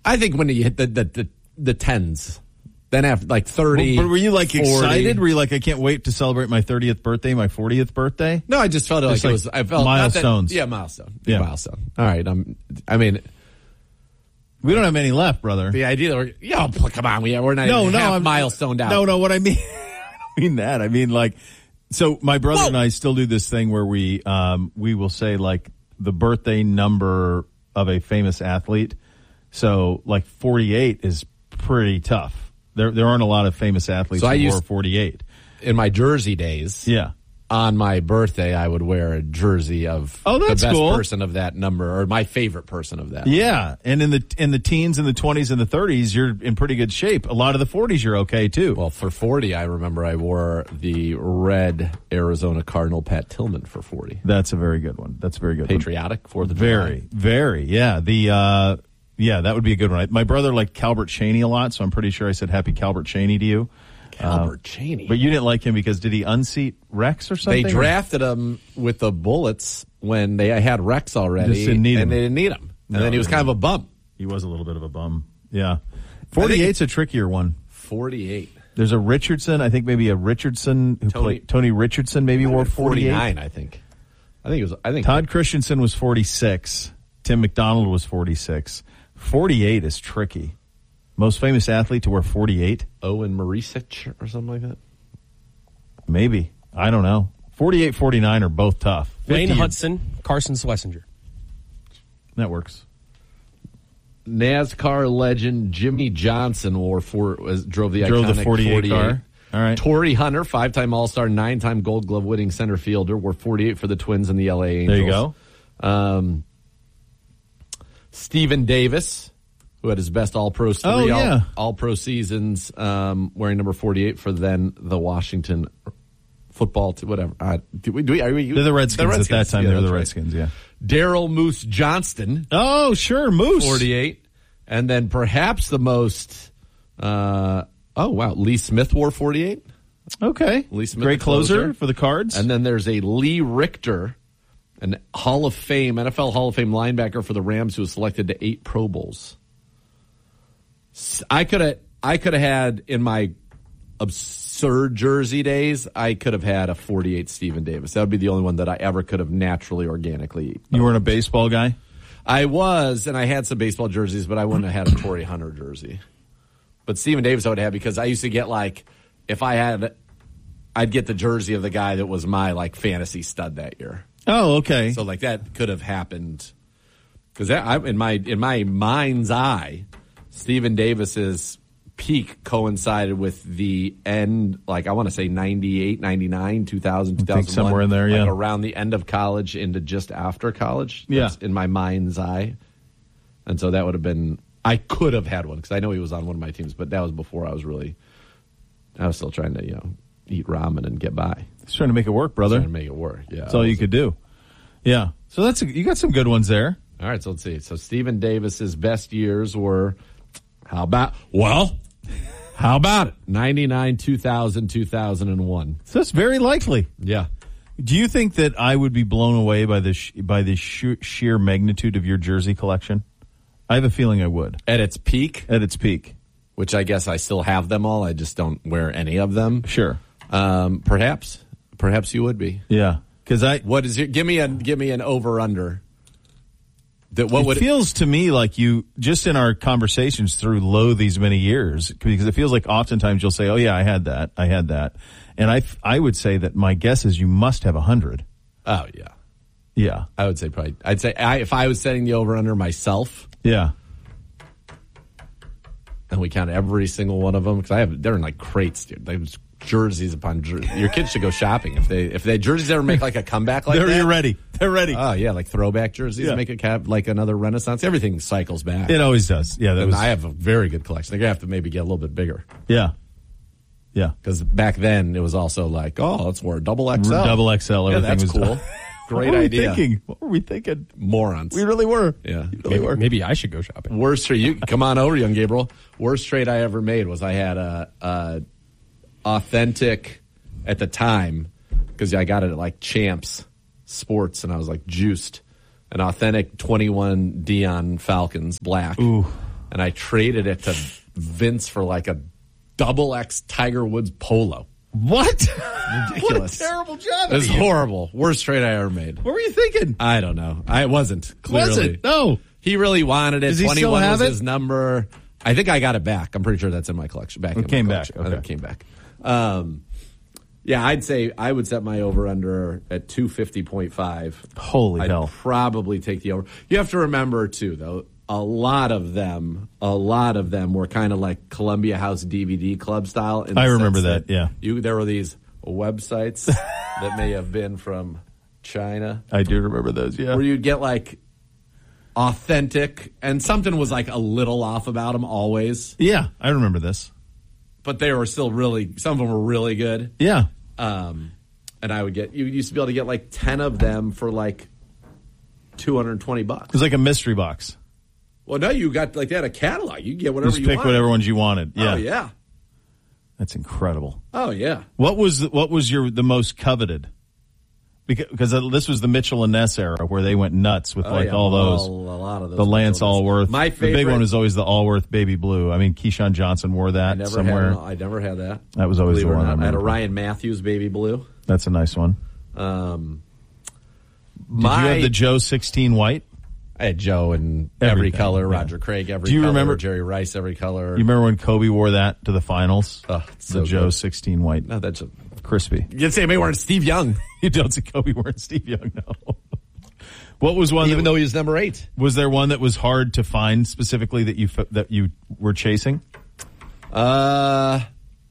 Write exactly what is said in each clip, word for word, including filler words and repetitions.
I think when you hit the the the, the tens, then after like thirty. But were you like forty, excited? Were you like, I can't wait to celebrate my thirtieth birthday, my fortieth birthday? No, I just felt like, Just it like was. I felt milestones. That, yeah, milestone. Yeah. milestone. All right. Um, I mean, We don't have any left, brother. the idea that we're yeah, oh, come on, we we're not No, even no, half I'm- milestone down. No, no, what I mean, I don't mean that. I mean, like, so my brother Whoa. and I still do this thing where we, um, we will say like the birthday number of a famous athlete. So like forty-eight is pretty tough. There, there aren't a lot of famous athletes So I who used- wore forty-eight. In my Jersey days, Yeah. on my birthday, I would wear a jersey of Oh, that's the best cool. person of that number, or my favorite person of that. Yeah. And in the, in the teens and the twenties and the thirties, you're in pretty good shape. A lot of the forties, you're okay too. Well, for forty, I remember I wore the red Arizona Cardinal Pat Tillman for forty. That's a very good one. That's a very good one. Patriotic, Fourth of Very, July. very, yeah. The uh, yeah, that would be a good one. I, my brother liked Calbert Cheney a lot, so I'm pretty sure I said Happy Calbert Cheney to you. Calbert Uh, Cheney. But you didn't like him because did he unseat Rex or something? They drafted him with the Bullets when they had Rex already, Just didn't need and him. they didn't need him. And No, then he was they kind of a bum. He was a little bit of a bum. Yeah, forty-eight's a trickier one. forty-eight. There's a Richardson. I think maybe a Richardson who Tony- played Tony Richardson. Maybe wore forty-eight. forty-nine, I think. I think it was. I think Todd Christensen was forty-six. Tim McDonald was forty-six. forty-eight is tricky. Most famous athlete to wear forty-eight? Owen Marisic or something like that. Maybe. I don't know. forty-eight, forty-nine are both tough. Wayne fifty Hudson, Carson Schlesinger. That works. NASCAR legend Jimmy Johnson wore four, was, drove the Drove the iconic forty-eight, forty-eight car. All right. Torrey Hunter, five-time All-Star, nine-time Gold Glove winning center fielder, wore forty-eight for the Twins and the L A Angels. There you go. Um, Stephen Davis, who had his best All-Pro three Oh, yeah. all, All-Pro seasons, um, wearing number forty-eight for then the Washington football, to whatever. Uh, do we, do we, are we, They're the Redskins, at that time. Yeah, they were the that's right. Redskins, yeah. Daryl Moose Johnston, Oh, sure. Moose. forty-eight. And then perhaps the most, uh, oh, wow, Lee Smith wore forty-eight. Okay. Lee Smith, Great the closer, closer. for the Cards. And then there's a Lee Richter, an Hall of Fame, N F L Hall of Fame linebacker for the Rams who was selected to eight Pro Bowls. I could have I could have had in my absurd jersey days, I could have had a forty-eight Stephen Davis. That would be the only one that I ever could have naturally, organically. You weren't a baseball guy? I was, and I had some baseball jerseys, but I wouldn't have had a Torrey Hunter jersey. But Stephen Davis I would have because I used to get like, if I had, I'd get the jersey of the guy that was my like fantasy stud that year. Oh, okay. So like that could have happened because in my in my mind's eye, Stephen Davis's peak coincided with the end, like I want to say ninety-eight, ninety-nine, two thousand, two thousand one. think somewhere in there, like yeah. around the end of college into just after college. Yeah. That's in my mind's eye. And so that would have been, I could have had one because I know he was on one of my teams, but that was before I was really, I was still trying to, you know, eat ramen and get by. He's trying to make it work, brother. Trying to make it work. Yeah. That's all you could do. Yeah. So that's a, you got some good ones there. All right, so let's see. So Stephen Davis's best years were, how about, well, how about it? ninety-nine, two thousand, two thousand one. So that's very likely. Yeah. Do you think that I would be blown away by the sh- by the sh- sheer magnitude of your jersey collection? I have a feeling I would. At its peak, At its peak. which I guess I still have them all, I just don't wear any of them. Sure. Um, perhaps. Perhaps you would be. Yeah. Because I, What is your, give me a, give me an over-under. That what it would feels to me like you, just in our conversations through low these many years, because it feels like oftentimes you'll say, oh yeah, I had that, I had that. And I, I would say that my guess is you must have a hundred. Oh, yeah. Yeah. I would say probably, I'd say I, if I was setting the over-under myself, Yeah. and we count every single one of them, because I have, they're in like crates, dude. There's jerseys upon jerseys. Your kids should go shopping. If they, if they jerseys ever make like a comeback like They're that. you're ready. They're ready. Oh, yeah, like throwback jerseys Yeah. make a cap, like another renaissance. Everything cycles back. It always does. Yeah. That And was, I have a very good collection. They're going to have to maybe get a little bit bigger. yeah. Yeah. Because back then, it was also like, oh, let's wear double X L. Double X L. Yeah, Everything that's was cool. done. Great what were idea. We thinking? What were we thinking? Morons. We really were. Yeah. We really Maybe, were. maybe I should go shopping. Worst trade. You come on over, young Gabriel. Worst trade I ever made was I had a, a authentic at the time because I got it at like Champs Sports and I was like juiced. An authentic twenty-one Dion Falcons black. Ooh. and I traded it to Vince for like a double X Tiger Woods polo. What? Ridiculous. What a terrible job. It was of you. horrible. Worst trade I ever made. What were you thinking? I don't know. I wasn't. Clearly. Was it? No. He really wanted it. Does he still twenty-one have was it? his number. I think I got it back. I'm pretty sure that's in my collection. Back It in came my back. collection. I think Okay. it came back. Um, yeah, I'd say I would set my over under at two fifty point five. Holy I'd hell. probably take the over. You have to remember too, though. A lot of them, a lot of them were kind of like Columbia House D V D club style. in the I remember sense that, yeah. You there were these websites that may have been from China I do remember those, yeah. where you'd get like authentic, and something was like a little off about them always, Yeah, I remember this. but they were still really. Some of them were really good. Yeah. Um, and I would get you used to be able to get like ten of them for like two hundred and twenty bucks. It was like a mystery box. Well, no, you got like they had a catalog. You could get whatever Just you pick want. whatever ones you wanted. Yeah. Oh yeah. That's incredible. Oh yeah. What was what was your the most coveted? Because, because this was the Mitchell and Ness era where they went nuts with Oh, like yeah, all those. a lot of those. The Lance Mitchell and Ness. Allworth. My The favorite. big one was always the Allworth Baby Blue. I mean, Keyshawn Johnson wore I that never somewhere. had. I never had that. That was always Believe the it or one I not. I had a remember. Ryan Matthews baby blue. That's a nice one. Um, Did my, you have the Joe sixteen white? I had Joe in every Everything, color. yeah. Roger Craig every. Do you color, remember- Jerry Rice every color? You remember when Kobe wore that to the finals? Oh, it's the so Joe good. sixteen white. No, that's a, Crispy. you'd say maybe wearing Steve Young, You don't see Kobe wearing Steve Young now. What was one? even that, though he was number eight. was there one that was hard to find specifically that you f- that you were chasing? Uh,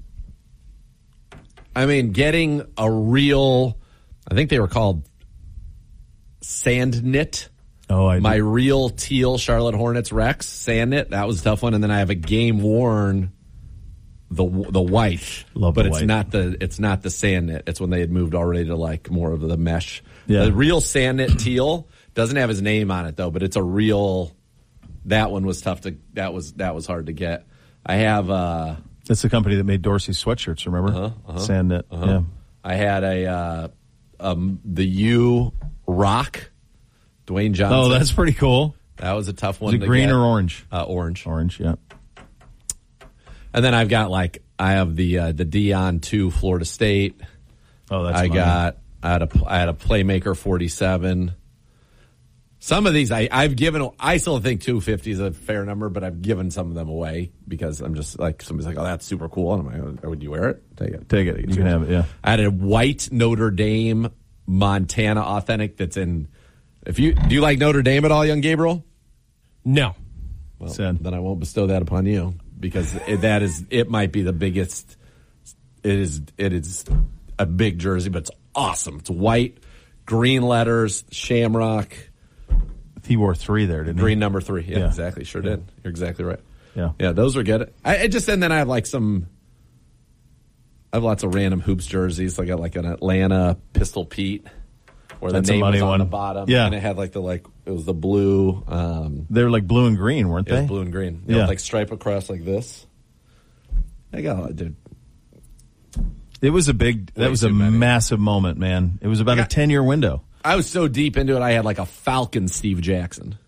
I mean, getting a real. I think they were called sand knit. Oh, I My did. real teal Charlotte Hornets Rex sand knit. That was a tough one. And then I have a game worn the the white, Love but the it's white. not the it's not the sand knit. It's when they had moved already to like more of the mesh. Yeah. The real sand knit teal doesn't have his name on it though, but it's a real. That one was tough to. That was that was hard to get. I have. uh That's the company that made Dorsey's sweatshirts. Remember? Uh-huh, uh-huh, Sand knit. uh-huh. Yeah. I had a uh, um the U Rock, Dwayne Johnson. Oh, that's pretty cool. that was a tough Was one. it to green get. or orange? Uh, orange. Orange. Yeah. And then I've got like I have the uh, the Dion two Florida State. Oh, that's. I mine. got I had a I had a Playmaker forty-seven. Some of these I I've given. I still think two fifty is a fair number, but I've given some of them away because I'm just like somebody's like, oh, that's super cool, and I'm like, oh, would you wear it? Take it, Take it. You can have it. Yeah. I had a white Notre Dame Montana authentic that's in. If you do you like Notre Dame at all, young Gabriel? No. Well, Sad. then I won't bestow that upon you because it, that is it might be the biggest. It is it is a big jersey, but it's awesome. It's white, green letters, shamrock, He wore three there, didn't green he? number three. Yeah, Yeah. exactly. Sure did. You're exactly right. Yeah. Yeah, those were good. I, I just and then I have like some. I have lots of random hoops jerseys. I got like an Atlanta Pistol Pete, where That's the a name was money on one. the bottom. Yeah. and it had like the like it was the blue. Um, They were like blue and green, weren't It was they? blue and green. You Yeah. know, like stripe across like this. I got dude. It was a big. Way That was a too many. massive moment, man. It was about I a got- ten year window. I was so deep into it. I had like a Falcon Steve Jackson.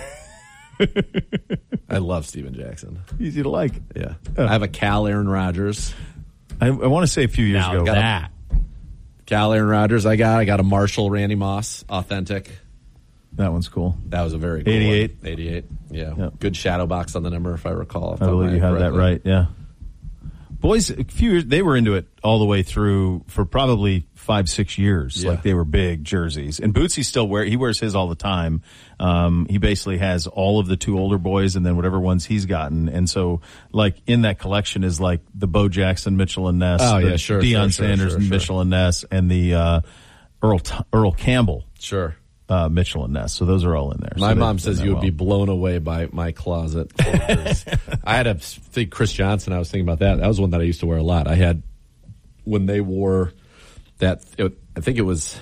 I love Steven Jackson. Easy to like. Yeah, I have a Cal Aaron Rodgers. I, I want to say a few years Now ago. that. Cal Aaron Rodgers. I got. I got a Marshall Randy Moss authentic. That one's cool. That was a very cool eighty-eight. one. eighty-eight. Yeah. Yeah. Good shadow box on the number, if I recall. If I I'm believe you have that correctly. right. Yeah. Boys, a few years, they were into it all the way through for probably five, six years. Yeah. Like they were big jerseys. And Bootsy still wear, he wears his all the time. Um, he basically has all of the two older boys and then whatever ones he's gotten. And so like in that collection is like the Bo Jackson, Mitchell and Ness. Oh, the yeah, sure, Deion sure, sure, Sanders, sure, and sure. Mitchell and Ness, and the, uh, Earl, T- Earl Campbell, Sure. uh, Mitchell and Ness. So those are all in there. My So they- mom they've says done you that would be well. blown away by my closet. I had a think Chris Johnson. I was thinking about that. That was one that I used to wear a lot. I had when they wore that. It, I think it was.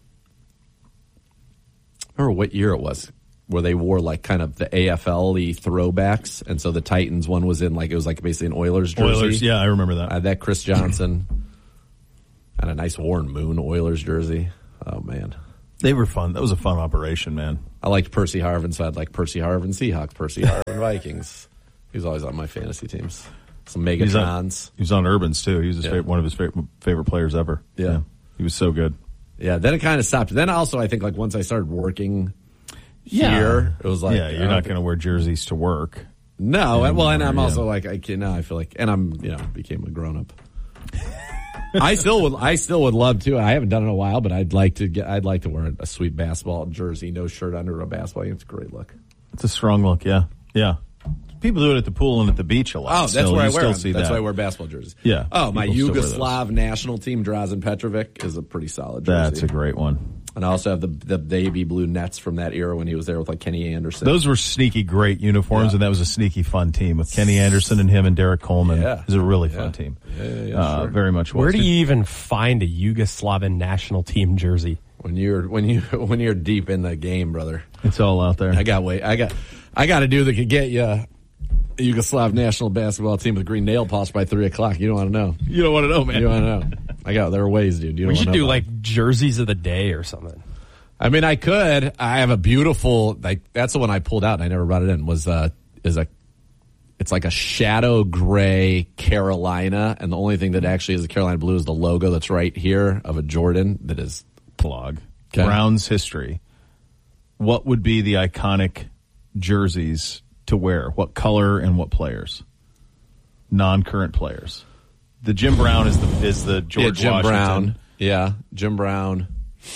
I remember what year it was where they wore like kind of the A F L-y throwbacks, and so the Titans one was in like it was like basically an Oilers jersey. Oilers. Yeah, I remember that. I had that Chris Johnson. Had a nice Warren Moon Oilers jersey. Oh man. They were fun. That was a fun operation, man. I liked Percy Harvin, so I'd like Percy Harvin Seahawks, Percy Harvin Vikings. He's always on my fantasy teams. Some He's on, Megatrons. he was on Urban's, too. He was his Yeah. favorite, one of his favorite, favorite players ever. Yeah. He was so good. Yeah, then it kind of stopped. Then also, I think, like, once I started working Yeah. here, it was like... yeah, you're uh, not going to wear jerseys to work. No, and, well, and I'm Yeah. also like, I can, now I feel like, and I'm, you know, became a grown-up. I still would, I still would love to. I haven't done it in a while, but I'd like to get, I'd like to wear a sweet basketball jersey, no shirt under a basketball game. It's a great look. It's a strong look, yeah. Yeah. People do it at the pool and at the beach a lot. Oh, that's Still, where I you wear still them. see That's that. why I wear basketball jerseys. Yeah, Oh, my people still wear those. Yugoslav national team, Drazen Petrovic, is a pretty solid jersey. That's a great one. And I also have the the baby blue Nets from that era when he was there with like Kenny Anderson. Those were sneaky great uniforms, Yeah. and that was a sneaky fun team with Kenny Anderson and him and Derek Coleman. Yeah. It was a really Yeah. fun team. Yeah, yeah, yeah, uh, sure. Very much was. Where do you even find a Yugoslavian national team jersey? when you're when you when you're deep in the game, brother. It's all out there. I got wait. I got I got a dude that could get you a Yugoslav national basketball team with green nail polish by three o'clock. You don't want to know. You don't want to know, man. You don't want to know. I got there are ways, dude. You don't We should wanna do know. like jerseys of the day or something. I mean, I could. I have a beautiful like that's the one I pulled out and I never brought it in. Was uh is a it's like a shadow gray Carolina, and the only thing that actually is a Carolina blue is the logo that's right here of a Jordan that is Plug. Okay. Browns history. What would be the iconic jerseys to wear? What color and what players? Non-current players. The Jim Brown is the is the George yeah, Jim Washington. Brown. Yeah, Jim Brown.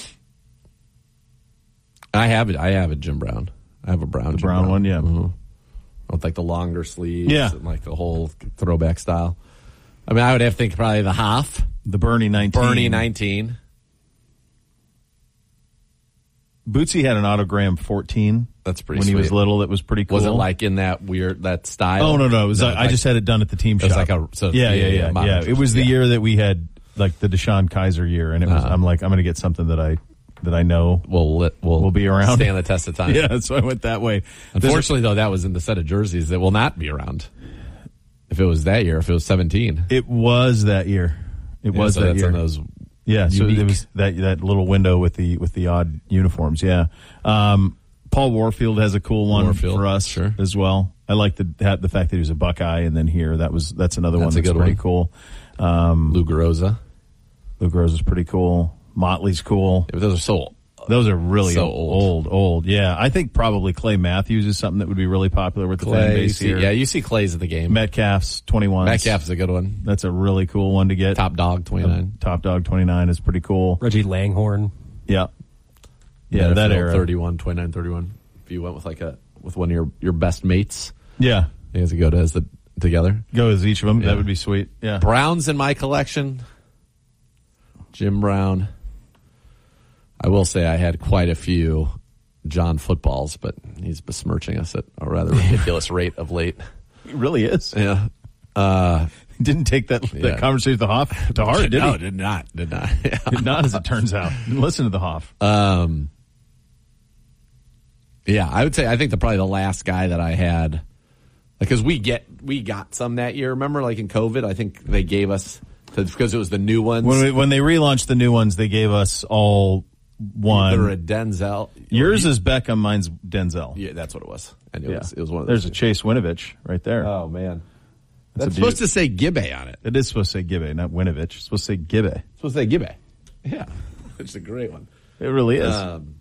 I have it. I have it, Jim Brown. I have a brown. The Jim brown one, yeah. Mhm. With like the longer sleeves, Yeah. and like the whole throwback style. I mean, I would have to think probably the Hoff, The Bernie nineteen. Bernie nineteen. Bootsy had an autogram fourteen. That's pretty when sweet. he was little. That was pretty cool. Was it like in that weird that style? Oh no, no. It was. I, I like- just had it done at the team It was shop. like a- so- yeah, yeah, yeah, yeah, yeah, modern yeah. It was the yeah. year that we had like the Deshaun Kaiser year, and it was. Uh-huh. I'm like, I'm going to get something that I that I know will will will be around, stand the test of time. Yeah, so I went that way. Unfortunately, though, that was in the set of jerseys that will not be around. If it was that year, if it was seventeen, It was that year. It Yeah, was so that that's year. on those. Yeah, so unique- it was that that little window with the with the odd uniforms. Yeah, um, Paul Warfield has a cool one Warfield, for us sure. as well. I like the the fact that he was a Buckeye, and then here that was that's another That's one a that's good pretty one. cool. Um, Lou Groza. Luke Rose is pretty cool. Motley's cool. Yeah, but those are so. Those are really So old, old, old. Yeah, I think probably Clay Matthews is something that would be really popular with the fan Clay, base see- here. yeah, you see Clay's at the game. Metcalf's twenty-one. Metcalf's a good one. That's a really cool one to get. Top dog twenty nine. Top dog twenty-nine is pretty cool. Reggie Langhorne. Yeah. Yeah, that era. thirty-one, twenty-nine, thirty-one. If you went with like a with one of your, your best mates, Yeah. you guys could go to as the together. Go as each of them. Yeah. That would be sweet. Yeah. Browns in my collection. Jim Brown. I will say I had quite a few John footballs, but he's besmirching us at a rather ridiculous rate of late. It really is. Yeah. Uh, Didn't take that, Yeah. that conversation to, Hoff, to heart, did no, he? did not. Did not. Yeah. Did not, as it turns out. Listen to the Hoff. Um, yeah, I would say I think the probably the last guy that I had, because we get we got some that year. Remember, like in COVID, I think they gave us because it was the new ones. When we, when they relaunched the new ones, they gave us all one. Either a Denzel. Yours is Beckham, mine's Denzel. Yeah, that's what it was. And it Yeah. was it was one of There's those. a Chase Winovich right there. Oh man, That's that's a supposed beaut- to say Gibbe on it. It is supposed to say Gibbe, not Winovich. It's supposed to say Gibbe. It's supposed to say Gibbe. Yeah, it's a great one. It really is. Um,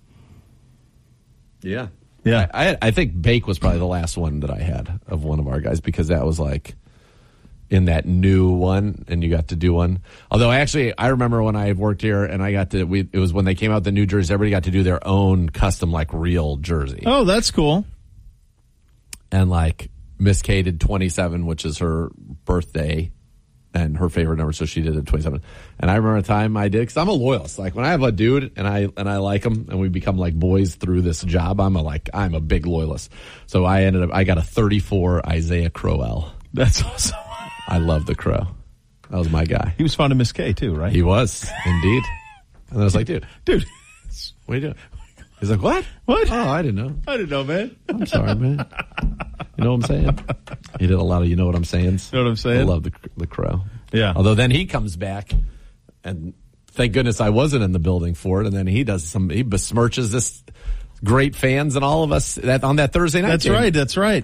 yeah, Yeah. I, I I think Bake was probably the last one that I had of one of our guys because that was like in that new one, and you got to do one. Although actually, I remember when I worked here, and I got to. We it was when they came out with the new jerseys. Everybody got to do their own custom, like real jersey, oh, that's cool. and like Miss K did twenty-seven, which is her birthday. And her favorite number, so she did it twenty-seven. And I remember a time I did because I'm a loyalist. Like when I have a dude and I and I like him, and we become like boys through this job. I'm a like I'm a big loyalist. So I ended up I got a thirty-four Isaiah Crowell. That's awesome. I love the Crow. That was my guy. He was fond of Miss K too, right? He was indeed. And I was like, dude, Dude, what are you doing? He's like, what? What? Oh, I didn't know. I didn't know, man. I'm sorry, man. You know what I'm saying? He did a lot of you know what I'm saying. You know what I'm saying? I love the the Crow. Yeah. Although then he comes back, and thank goodness I wasn't in the building for it. And then he does some. He besmirches this great fans and all of us that on that Thursday night. That's game. right. That's right.